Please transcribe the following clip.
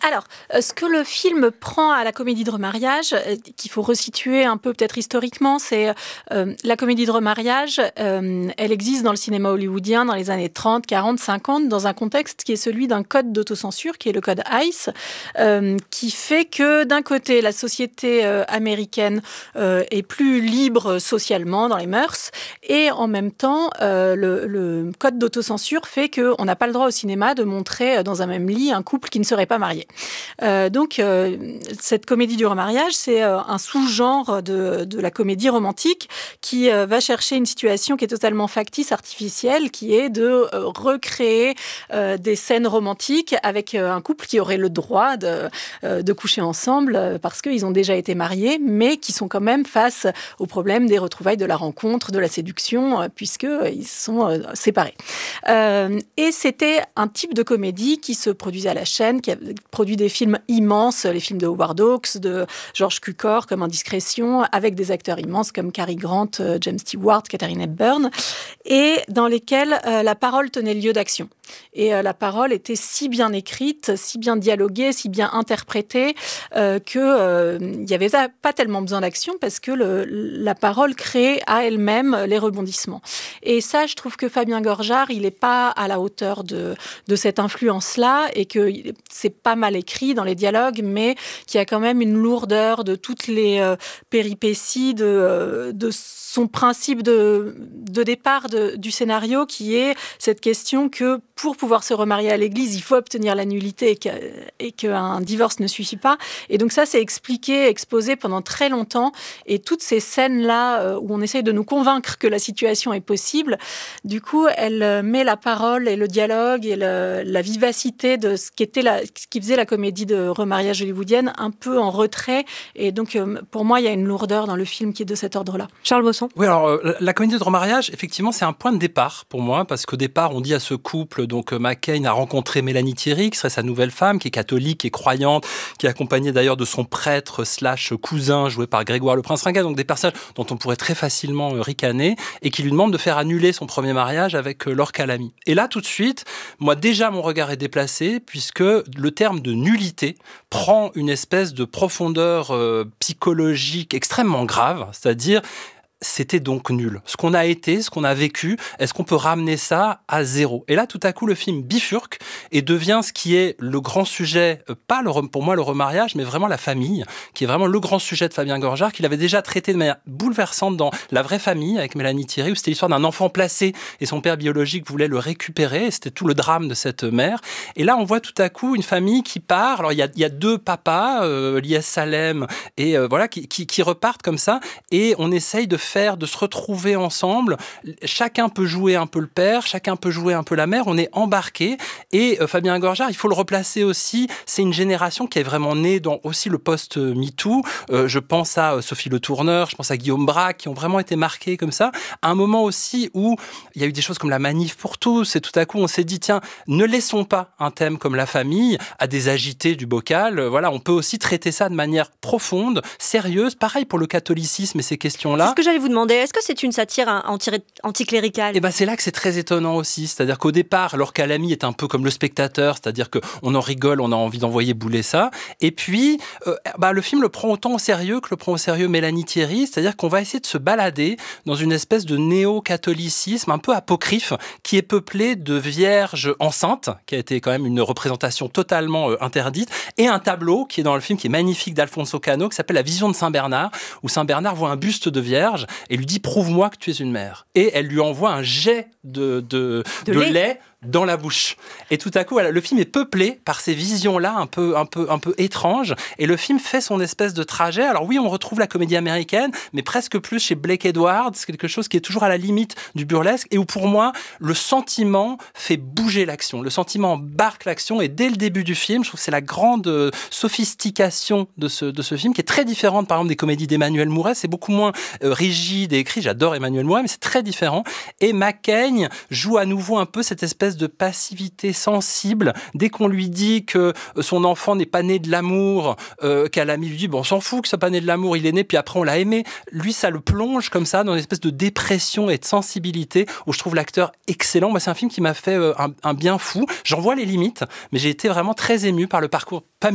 Alors, ce que le film prend à la comédie de remariage, qu'il faut resituer un peu peut-être historiquement, c'est la comédie de remariage, elle existe dans le cinéma hollywoodien dans les années 30, 40, 50, dans un contexte qui est celui d'un code d'autocensure, qui est le code ICE, qui fait que d'un côté, la société américaine est plus libre socialement dans les mœurs, et en même temps, le code d'autocensure fait qu'on n'a pas le droit au cinéma de montrer dans un même lit un couple qui ne serait pas marié. Donc, cette comédie du remariage, c'est un sous-genre de la comédie romantique qui va chercher une situation qui est totalement factice, artificielle, qui est de recréer des scènes romantiques avec un couple qui aurait le droit de coucher ensemble parce qu'ils ont déjà été mariés, mais qui sont quand même face au problème des retrouvailles, de la rencontre, de la séduction, puisqu'ils sont séparés. Et c'était un type de comédie qui se produisait à la chaîne, qui a produit des films immenses, les films de Howard Hawks, de George Cukor, comme Indiscrétion, avec des acteurs immenses comme Cary Grant, James Stewart, Katharine Hepburn, et dans lesquels la parole tenait lieu d'action. Et la parole était si bien écrite, si bien dialoguée, si bien interprétée qu'il n'y avait pas tellement besoin d'action parce que la parole créait à elle-même les rebondissements. Et ça, je trouve que Fabien Gorjard, il n'est pas à la hauteur de cette influence-là et que c'est pas mal écrit dans les dialogues, mais qu'il y a quand même une lourdeur de toutes les péripéties de son principe de départ du scénario, qui est cette question que pour pouvoir se remarier à l'église, il faut obtenir la nullité et qu'un divorce ne suffit pas. Et donc ça, c'est expliqué, exposé pendant très longtemps. Et toutes ces scènes-là où on essaye de nous convaincre que la situation est possible, du coup, elle met la parole et le dialogue et la vivacité de ce qui faisait la comédie de remariage hollywoodienne un peu en retrait. Et donc, pour moi, il y a une lourdeur dans le film qui est de cet ordre-là. Charles Bosson. Oui, alors la comédie de remariage, effectivement, c'est un point de départ pour moi, parce qu'au départ, on dit à ce couple, donc McCain a rencontré Mélanie Thierry, qui serait sa nouvelle femme, qui est catholique, qui est croyante, qui est accompagnée d'ailleurs de son prêtre / cousin, joué par Grégoire Le Prince-Ringuet, donc des personnages dont on pourrait très facilement ricaner, et qui lui demandent de faire annuler son premier mariage avec Laure Calamy. Et là, tout de suite, moi, déjà, mon regard est déplacé, puisque le terme de nullité prend une espèce de profondeur psychologique extrêmement grave, c'est-à-dire c'était donc nul. Ce qu'on a été, ce qu'on a vécu, est-ce qu'on peut ramener ça à zéro ? Et là, tout à coup, le film bifurque et devient ce qui est le grand sujet, pas pour moi le remariage, mais vraiment la famille, qui est vraiment le grand sujet de Fabien Gorjard, qu'il avait déjà traité de manière bouleversante dans La vraie famille, avec Mélanie Thierry, où c'était l'histoire d'un enfant placé et son père biologique voulait le récupérer, et c'était tout le drame de cette mère. Et là, on voit tout à coup une famille qui part. Alors, il y a deux papas, Lies Salem, et voilà, qui repartent comme ça, et on essaye de se retrouver ensemble. Chacun peut jouer un peu le père, chacun peut jouer un peu la mère, on est embarqué. Et Fabien Gorjard, il faut le replacer aussi, c'est une génération qui est vraiment née dans aussi le post-MeToo. Je pense à Sophie Le Tourneur, je pense à Guillaume Braque, qui ont vraiment été marqués comme ça. À un moment aussi où il y a eu des choses comme la manif pour tous, et tout à coup on s'est dit, tiens, ne laissons pas un thème comme la famille à des agités du bocal. Voilà, on peut aussi traiter ça de manière profonde, sérieuse. Pareil pour le catholicisme et ces questions-là. C'est ce que j'allais vous demander. Est-ce que c'est une satire anticléricale ? Et ben c'est là que c'est très étonnant aussi. C'est-à-dire qu'au départ, Laure Calamy est un peu comme le spectateur, c'est-à-dire qu'on en rigole, on a envie d'envoyer bouler ça. Et puis, le film le prend autant au sérieux que le prend au sérieux Mélanie Thierry, c'est-à-dire qu'on va essayer de se balader dans une espèce de néo-catholicisme un peu apocryphe qui est peuplé de vierges enceintes, qui a été quand même une représentation totalement interdite, et un tableau qui est dans le film, qui est magnifique, d'Alfonso Cano, qui s'appelle La Vision de Saint-Bernard, où Saint-Bernard voit un buste de vierge et lui dit « Prouve-moi que tu es une mère ». Et elle lui envoie un jet de lait dans la bouche. Et tout à coup, voilà, le film est peuplé par ces visions-là un peu étranges. Et le film fait son espèce de trajet. Alors oui, on retrouve la comédie américaine, mais presque plus chez Blake Edwards, quelque chose qui est toujours à la limite du burlesque et où pour moi, le sentiment fait bouger l'action. Le sentiment embarque l'action et dès le début du film, je trouve que c'est la grande sophistication de ce film qui est très différente, par exemple, des comédies d'Emmanuel Mouret. C'est beaucoup moins rigide et écrit. J'adore Emmanuel Mouret, mais c'est très différent. Et McCain joue à nouveau un peu cette espèce de passivité sensible dès qu'on lui dit que son enfant n'est pas né de l'amour, Calamy lui dit on s'en fout que ça soit pas né de l'amour, il est né puis après on l'a aimé. Lui, ça le plonge comme ça dans une espèce de dépression et de sensibilité où je trouve l'acteur excellent. Moi, c'est un film qui m'a fait un bien fou. J'en vois les limites, mais j'ai été vraiment très ému par le parcours